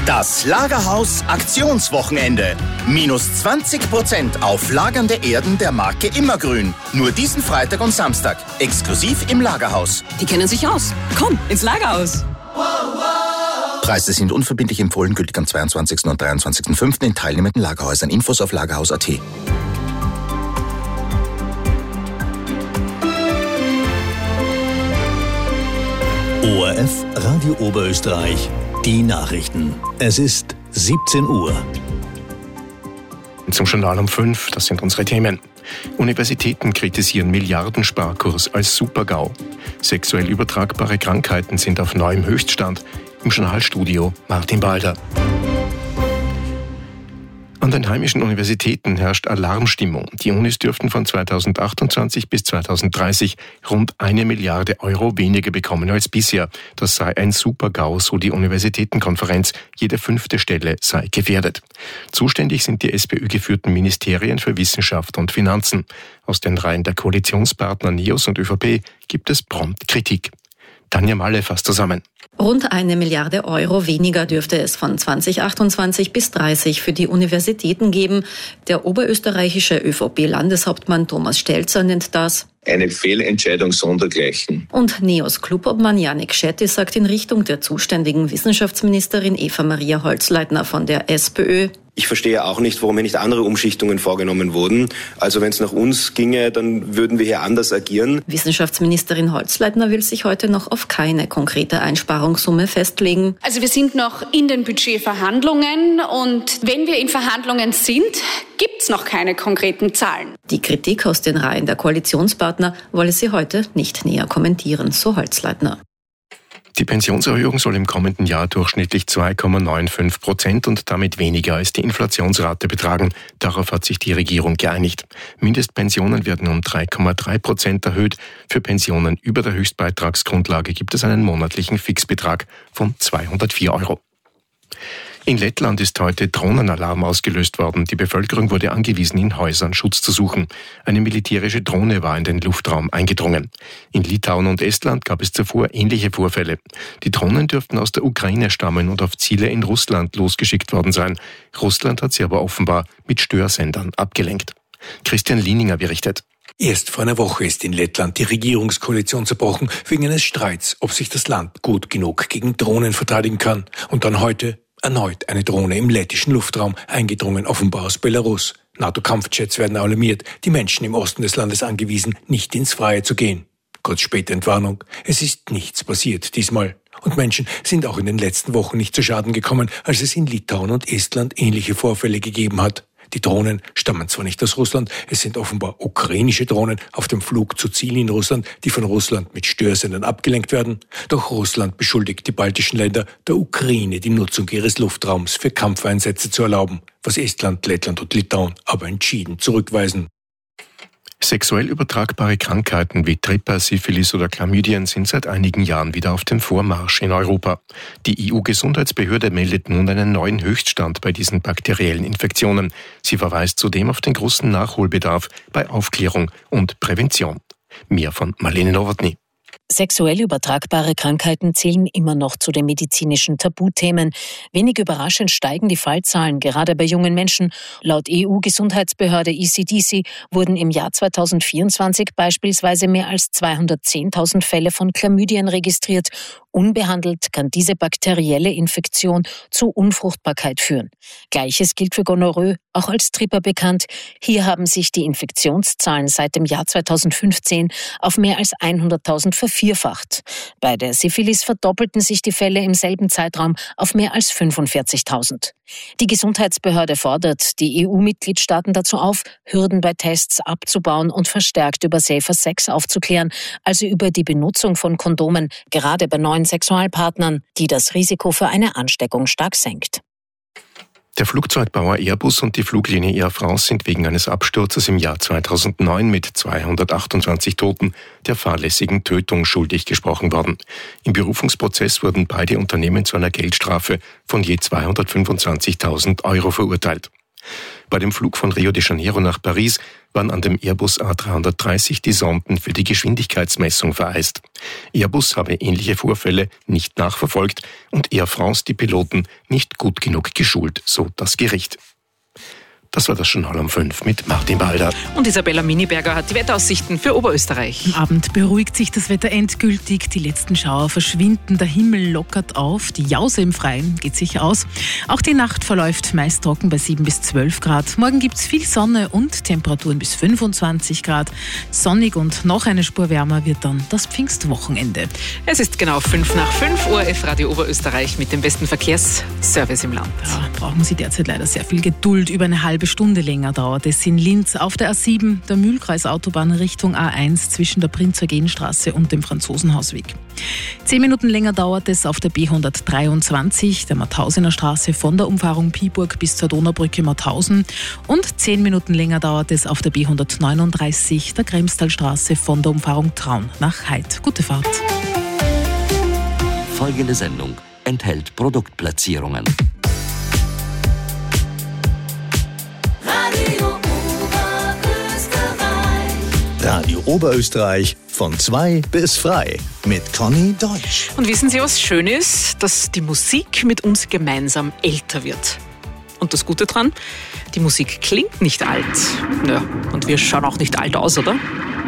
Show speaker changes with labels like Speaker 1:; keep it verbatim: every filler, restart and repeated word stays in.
Speaker 1: Das Lagerhaus Aktionswochenende. Minus zwanzig Prozent auf lagernde Erden der Marke Immergrün. Nur diesen Freitag und Samstag. Exklusiv im Lagerhaus.
Speaker 2: Die kennen sich aus. Komm, ins Lagerhaus.
Speaker 1: Preise sind unverbindlich empfohlen, gültig am zweiundzwanzigsten und dreiundzwanzigsten fünften in teilnehmenden Lagerhäusern. Infos auf lagerhaus punkt at.
Speaker 3: O R F Radio Oberösterreich, die Nachrichten. Es ist siebzehn Uhr.
Speaker 4: Zum Journal um fünf, das sind unsere Themen. Universitäten kritisieren Milliardensparkurs als Super-GAU. Sexuell übertragbare Krankheiten sind auf neuem Höchststand. Im Journalstudio Martin Balder. An den heimischen Universitäten herrscht Alarmstimmung. Die Unis dürften von zweitausendachtundzwanzig bis zweitausenddreißig rund eine Milliarde Euro weniger bekommen als bisher. Das sei ein Super-GAU, so die Universitätenkonferenz. Jede fünfte Stelle sei gefährdet. Zuständig sind die SPÖ-geführten Ministerien für Wissenschaft und Finanzen. Aus den Reihen der Koalitionspartner NEOS und ÖVP gibt es prompt Kritik. Tanja Malle fasst zusammen.
Speaker 5: Rund eine Milliarde Euro weniger dürfte es von zweitausendachtundzwanzig bis dreißig für die Universitäten geben. Der oberösterreichische ÖVP-Landeshauptmann Thomas Stelzer nennt das
Speaker 6: eine Fehlentscheidung sondergleichen.
Speaker 5: Und NEOS Clubobmann Janik Schetti sagt in Richtung der zuständigen Wissenschaftsministerin Eva Maria Holzleitner von der SPÖ:
Speaker 7: Ich verstehe auch nicht, warum hier nicht andere Umschichtungen vorgenommen wurden. Also wenn es nach uns ginge, dann würden wir hier anders agieren.
Speaker 5: Wissenschaftsministerin Holzleitner will sich heute noch auf keine konkrete Einsparungssumme festlegen.
Speaker 8: Also wir sind noch in den Budgetverhandlungen und wenn wir in Verhandlungen sind, gibt es noch keine konkreten Zahlen.
Speaker 5: Die Kritik aus den Reihen der Koalitionspartner wolle sie heute nicht näher kommentieren, so Holzleitner.
Speaker 4: Die Pensionserhöhung soll im kommenden Jahr durchschnittlich zwei Komma fünfundneunzig Prozent und damit weniger als die Inflationsrate betragen. Darauf hat sich die Regierung geeinigt. Mindestpensionen werden um drei Komma drei Prozent erhöht. Für Pensionen über der Höchstbeitragsgrundlage gibt es einen monatlichen Fixbetrag von zweihundertvier Euro. In Lettland ist heute Drohnenalarm ausgelöst worden. Die Bevölkerung wurde angewiesen, in Häusern Schutz zu suchen. Eine militärische Drohne war in den Luftraum eingedrungen. In Litauen und Estland gab es zuvor ähnliche Vorfälle. Die Drohnen dürften aus der Ukraine stammen und auf Ziele in Russland losgeschickt worden sein. Russland hat sie aber offenbar mit Störsendern abgelenkt. Christian Lieninger berichtet.
Speaker 9: Erst vor einer Woche ist in Lettland die Regierungskoalition zerbrochen wegen eines Streits, ob sich das Land gut genug gegen Drohnen verteidigen kann. Und dann heute erneut eine Drohne im lettischen Luftraum, eingedrungen offenbar aus Belarus. NATO-Kampfjets werden alarmiert, die Menschen im Osten des Landes angewiesen, nicht ins Freie zu gehen. Kurz später Entwarnung, es ist nichts passiert diesmal. Und Menschen sind auch in den letzten Wochen nicht zu Schaden gekommen, als es in Litauen und Estland ähnliche Vorfälle gegeben hat. Die Drohnen stammen zwar nicht aus Russland, es sind offenbar ukrainische Drohnen auf dem Flug zu Zielen in Russland, die von Russland mit Störsendern abgelenkt werden. Doch Russland beschuldigt die baltischen Länder, der Ukraine die Nutzung ihres Luftraums für Kampfeinsätze zu erlauben, was Estland, Lettland und Litauen aber entschieden zurückweisen.
Speaker 4: Sexuell übertragbare Krankheiten wie Tripper, Syphilis oder Chlamydien sind seit einigen Jahren wieder auf dem Vormarsch in Europa. Die E U-Gesundheitsbehörde meldet nun einen neuen Höchststand bei diesen bakteriellen Infektionen. Sie verweist zudem auf den großen Nachholbedarf bei Aufklärung und Prävention. Mehr von Marlene Nowotny.
Speaker 10: Sexuell übertragbare Krankheiten zählen immer noch zu den medizinischen Tabuthemen. Wenig überraschend steigen die Fallzahlen, gerade bei jungen Menschen. Laut E U-Gesundheitsbehörde E C D C wurden im Jahr zweitausendvierundzwanzig beispielsweise mehr als zweihundertzehntausend Fälle von Chlamydien registriert. Unbehandelt kann diese bakterielle Infektion zu Unfruchtbarkeit führen. Gleiches gilt für Gonorrhoe, auch als Tripper bekannt. Hier haben sich die Infektionszahlen seit dem Jahr zweitausendfünfzehn auf mehr als hunderttausend vervierfacht. Bei der Syphilis verdoppelten sich die Fälle im selben Zeitraum auf mehr als fünfundvierzigtausend. Die Gesundheitsbehörde fordert die E U-Mitgliedstaaten dazu auf, Hürden bei Tests abzubauen und verstärkt über Safer Sex aufzuklären, also über die Benutzung von Kondomen, gerade bei neuen Sexualpartnern, die das Risiko für eine Ansteckung stark senkt.
Speaker 4: Der Flugzeugbauer Airbus und die Fluglinie Air France sind wegen eines Absturzes im Jahr zweitausendneun mit zweihundertachtundzwanzig Toten der fahrlässigen Tötung schuldig gesprochen worden. Im Berufungsprozess wurden beide Unternehmen zu einer Geldstrafe von je zweihundertfünfundzwanzigtausend Euro verurteilt. Bei dem Flug von Rio de Janeiro nach Paris waren an dem Airbus A dreihundertdreißig die Sonden für die Geschwindigkeitsmessung vereist. Airbus habe ähnliche Vorfälle nicht nachverfolgt und Air France die Piloten nicht gut genug geschult, so das Gericht. Das war das Journal um fünf mit Martin Balder.
Speaker 11: Und Isabella Miniberger hat die Wetteraussichten für Oberösterreich.
Speaker 12: Am Abend beruhigt sich das Wetter endgültig. Die letzten Schauer verschwinden, der Himmel lockert auf. Die Jause im Freien geht sich aus. Auch die Nacht verläuft meist trocken bei sieben bis zwölf Grad. Morgen gibt es viel Sonne und Temperaturen bis fünfundzwanzig Grad. Sonnig und noch eine Spur wärmer wird dann das Pfingstwochenende.
Speaker 11: Es ist genau fünf nach fünf, O R F Radio Oberösterreich mit dem besten Verkehrsservice im Land.
Speaker 12: Ja, brauchen Sie derzeit leider sehr viel Geduld. Über eine halbe Stunde länger dauert es in Linz auf der A sieben, der Mühlkreisautobahn Richtung A eins zwischen der Prinz-Eugen-Straße und dem Franzosenhausweg. Zehn Minuten länger dauert es auf der B hundertdreiundzwanzig, der Mauthausener Straße von der Umfahrung Piburg bis zur Donaubrücke Mauthausen. Und zehn Minuten länger dauert es auf der B hundertneununddreißig, der Kremstalstraße von der Umfahrung Traun nach Heid. Gute Fahrt.
Speaker 13: Folgende Sendung enthält Produktplatzierungen.
Speaker 3: Radio Oberösterreich von zwei bis frei mit Conny Deutsch.
Speaker 11: Und wissen Sie, was schön ist? Dass die Musik mit uns gemeinsam älter wird. Und das Gute dran, die Musik klingt nicht alt. Ja, und wir schauen auch nicht alt aus, oder?